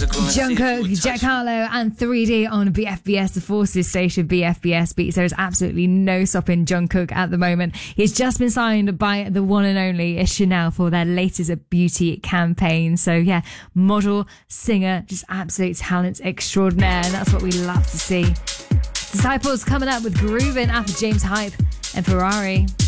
Jungkook, Jack Harlow and 3D on BFBS, the Forces station, BFBS Beats. There is absolutely no stopping Jungkook at the moment. He's just been signed by the one and only Chanel for their latest beauty campaign. So yeah, model, singer, just absolute talent extraordinaire. And that's what we love to see. Disciples coming up with Groovin' after James Hype and Ferrari.